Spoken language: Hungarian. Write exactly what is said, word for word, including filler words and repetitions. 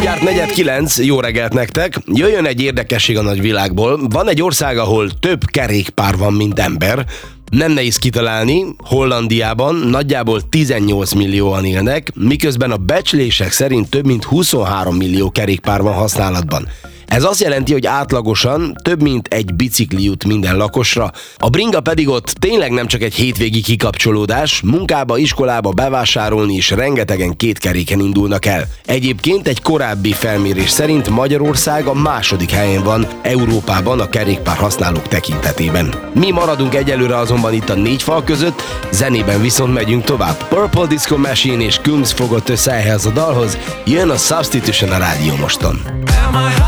Mindjárt negyed kilenc, jó reggelt nektek. Jöjjön egy érdekesség a nagyvilágból. Van egy ország, ahol több kerékpár van, mint ember. Nem nehéz kitalálni, Hollandiában nagyjából tizennyolc millióan élnek, miközben a becslések szerint több mint huszonhárom millió kerékpár van használatban. Ez azt jelenti, hogy átlagosan több mint egy bicikli jut minden lakosra. A bringa pedig ott tényleg nem csak egy hétvégi kikapcsolódás, munkába, iskolába bevásárolni is rengetegen két keréken indulnak el. Egyébként egy korábbi felmérés szerint Magyarország a második helyen van Európában a kerékpár használók tekintetében. Mi maradunk egyelőre azonban itt a négy fal között, zenében viszont megyünk tovább. Purple Disco Machine és Coombs fogott össze ehhez a dalhoz, jön a Substitution a Rádió Moston.